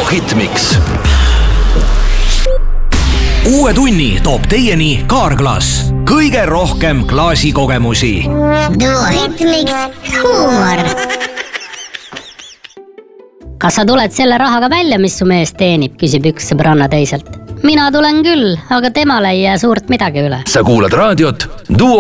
Duo Hitmix. Uue tunni toob teieni Kaarglass. Kõige rohkem klaasikogemusi. Duo Hitmix huumor. Kas sa tuled selle rahaga välja, mis su mees teenib, küsib üks sõbranna teiselt. Mina tulen küll, aga temale ei jää suurt midagi üle. Sa kuulad raadiot Duo